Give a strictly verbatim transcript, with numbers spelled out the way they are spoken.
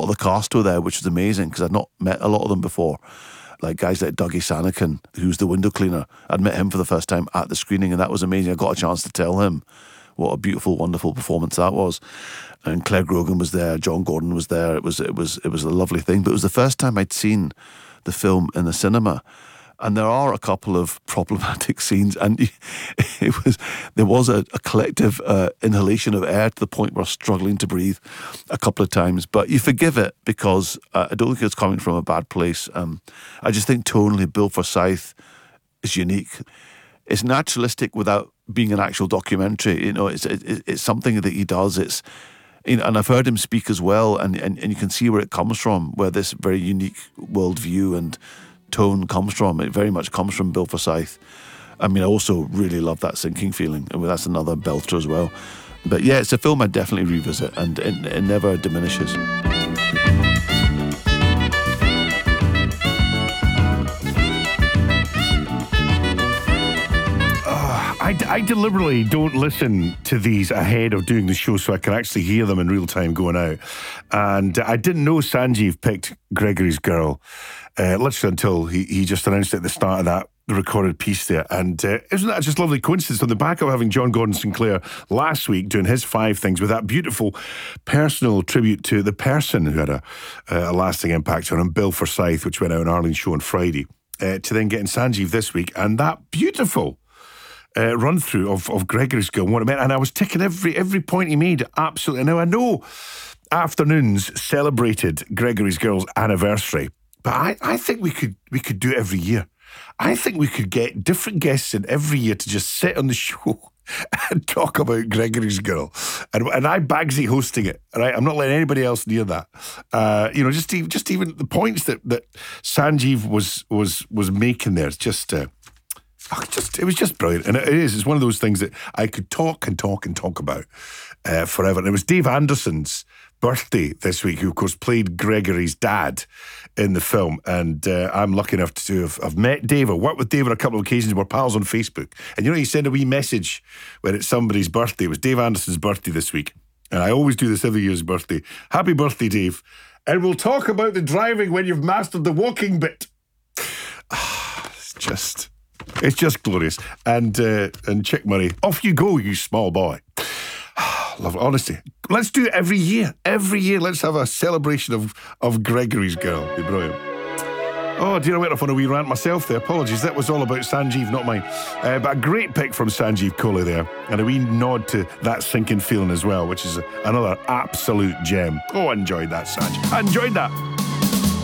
of the cast were there, which was amazing because I'd not met a lot of them before. Like guys like Dougie Sanakin, who's the window cleaner. I'd met him for the first time at the screening, and that was amazing. I got a chance to tell him what a beautiful, wonderful performance that was. And Claire Grogan was there, John Gordon was there. It was it was it was a lovely thing. But it was the first time I'd seen the film in the cinema. And there are a couple of problematic scenes, and it was there was a, a collective uh, inhalation of air to the point where I was struggling to breathe a couple of times. But you forgive it because uh, I don't think it's coming from a bad place. Um, I just think tonally, Bill Forsyth is unique. It's naturalistic without being an actual documentary. You know, it's it, it's something that he does. It's you know, and I've heard him speak as well, and, and and you can see where it comes from, where this very unique worldview and tone comes from. It very much comes from Bill Forsyth. I mean, I also really love that sinking feeling. I mean, that's another belter as well. But yeah, it's a film I definitely revisit, and it, it never diminishes. I, I deliberately don't listen to these ahead of doing the show so I can actually hear them in real time going out. And I didn't know Sanjeev picked Gregory's Girl, uh, literally until he, he just announced it at the start of that recorded piece there. And uh, isn't that just a lovely coincidence on the back of having John Gordon Sinclair last week doing his five things with that beautiful personal tribute to the person who had a, a lasting impact on him, Bill Forsyth, which went out on Arlene's show on Friday, uh, to then getting Sanjeev this week. And that beautiful Uh, run through of, of Gregory's Girl, what it meant, and I was ticking every every point he made. Absolutely. Now I know Afternoons celebrated Gregory's Girl's anniversary, but I, I think we could we could do it every year. I think we could get different guests in every year to just sit on the show and talk about Gregory's Girl, and and I Bagsy hosting it. Right, I'm not letting anybody else near that. Uh, you know, just even just even the points that that Sanjeev was was was making there. It's just. Uh, Oh, just, it was just brilliant. And it is. It's one of those things that I could talk and talk and talk about uh, forever. And it was Dave Anderson's birthday this week, who, of course, played Gregory's dad in the film. And uh, I'm lucky enough to have, have met Dave. I worked with Dave on a couple of occasions. We're pals on Facebook. And, you know, you send a wee message when it's somebody's birthday. It was Dave Anderson's birthday this week. And I always do this every year's birthday. Happy birthday, Dave. And we'll talk about the driving when you've mastered the walking bit. It's just... It's just glorious. And uh, and Chick Murray, off you go, you small boy. Love it, honestly. Let's do it every year. Every year, let's have a celebration of, of Gregory's Girl. It'd be brilliant. Oh, dear, I went off on a wee rant myself there. Apologies. That was all about Sanjeev, not mine. Uh, but a great pick from Sanjeev Kohli there. And a wee nod to That Sinking Feeling as well, which is another absolute gem. Oh, I enjoyed that, Sanj. I enjoyed that.